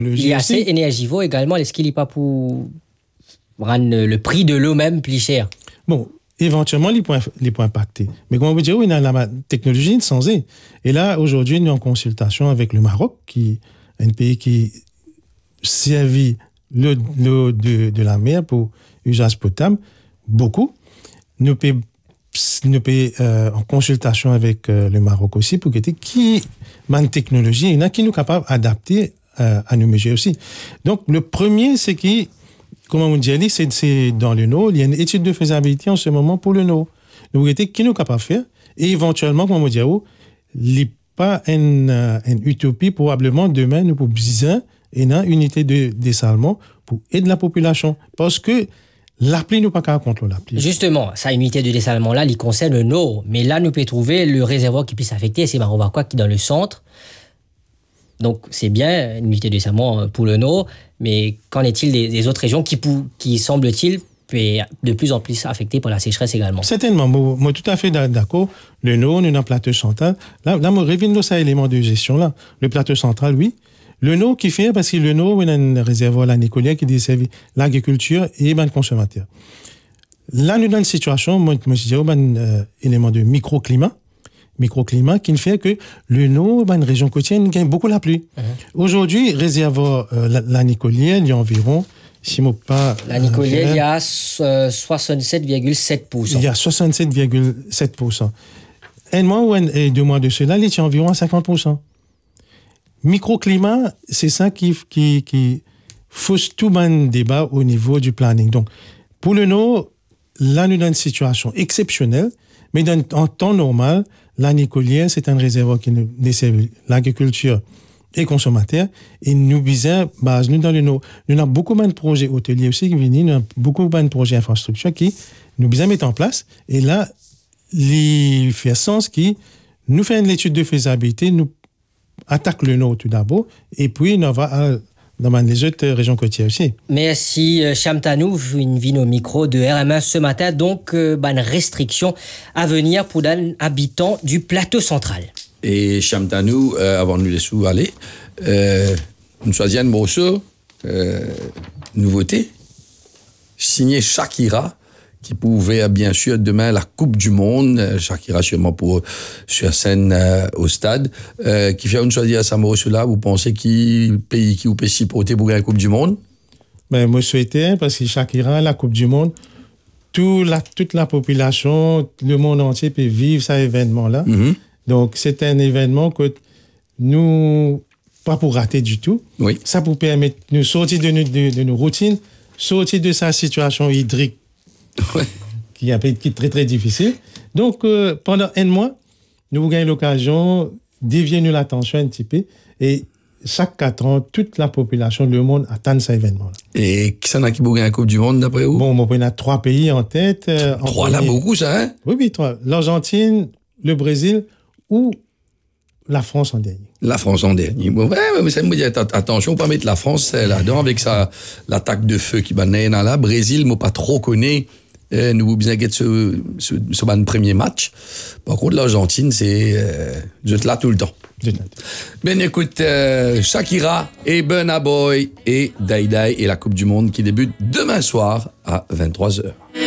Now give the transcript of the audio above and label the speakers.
Speaker 1: Il est assez énergivore également. Est-ce qu'il n'est pas pour rendre le prix de l'eau même plus cher?
Speaker 2: Bon, éventuellement, les points impactés. Mais comme on veut dire, oui, la technologie est sans et. Et là, aujourd'hui, nous sommes en consultation avec le Maroc, qui est un pays qui servit l'eau de la mer pour usage potable, beaucoup. Nous sommes en consultation avec le Maroc aussi pour voir qui a une technologie, il y en a qui nous capables d'adapter à nos mesures aussi. Donc, le premier, c'est qui, comme on dit, c'est dans le Nord. Il y a une étude de faisabilité en ce moment pour le Nord. Nous regardons qui nous capable de faire. Et éventuellement, comme on dit, il n'y a pas une utopie. Probablement, demain, nous pouvons besoin d'une unité de dessalement pour aider la population. Parce que l'appli, nous pas qu'à contrôler l'appli.
Speaker 1: Justement, ça unité de dessalement-là, il concerne le Nord. Mais là, nous pouvons trouver le réservoir qui puisse affecter, c'est Marovacoa qui est dans le centre. Donc, c'est bien une unité de dessalement pour le Nord, mais qu'en est-il des autres régions qui semble-t-il, de plus en plus affectées par la sécheresse également?
Speaker 2: Certainement, moi tout à fait d'accord. Le Nord, nous avons un plateau central. Là, je reviens de ces éléments de gestion là. Le plateau central, oui. Le Nord qui fait, parce que le Nord, il y a un réservoir la Nicolière qui desservit l'agriculture et les consommateurs. Là, nous avons une situation, moi je dirais, un élément de microclimat qui fait que le Nord, une région côtière, gagne beaucoup la pluie. Aujourd'hui, réservoir la Nicolière, il y a environ, si moi pas...
Speaker 1: La Nicolière, il y a 67,7%.
Speaker 2: Il y a 67,7%. Un mois et 2 mois de cela, il y a environ 50%. Microclimat, c'est ça qui fausse tout le débat au niveau du planning. Donc, pour le Nord, là, nous avons une situation exceptionnelle, mais en temps normal, la Nicolière, c'est un réservoir qui nous dessert l'agriculture et consommateurs. Et nous visons, nous dans le Nord, nous avons beaucoup de projets hôteliers aussi qui viennent, nous avons beaucoup de projets infrastructures qui nous visons mettre en place. Et là, il fait sens qui nous fait une étude de faisabilité, nous attaque le Nord tout d'abord, et puis on va dans les autres régions côtières aussi.
Speaker 1: Merci Chamtanou, une vie au micro de RMA ce matin, donc une restriction à venir pour les habitants du plateau central.
Speaker 3: Et Chamtanou, avant de nous laisser aller, nous choisissons un morceau, nouveauté, signé Shakira, qui pouvait bien sûr demain la Coupe du Monde, Shakira sûrement sur scène au stade, qui fait une choisir à Samoa là. Vous pensez qui pays qui ou peut s'y porter pour gagner la Coupe du Monde?
Speaker 2: Ben moi souhaitais parce que Shakira la Coupe du Monde, toute la population, le monde entier peut vivre cet événement là. Donc c'est un événement que nous pas pour rater du tout.
Speaker 3: Oui.
Speaker 2: Ça pour permettre de nous sortir de nos routines, sortir de sa situation hydrique.
Speaker 3: Ouais.
Speaker 2: Qui est très très difficile. Donc pendant un mois, nous gagnons l'occasion dévier l'attention un petit peu et chaque 4 ans, toute la population du monde attend cet événement-là.
Speaker 3: Et qui s'en a qui gagne la Coupe du Monde d'après vous?
Speaker 2: Bon, on a 3 pays en tête.
Speaker 3: 3 là, beaucoup ça, hein?
Speaker 2: Oui, 3. L'Argentine, le Brésil ou la France en dernier.
Speaker 3: La France en dernier. Ouais, mais ça me dit attention, pas mettre la France là-dedans avec l'attaque de feu qui banait là. Brésil, moi pas trop connais. Nous bien guetter ce premier match. Par contre, l'Argentine, c'est juste là tout le temps. Ben écoute, Shakira et Burna Boy et Dai Dai et la Coupe du Monde qui débute demain soir à 23h.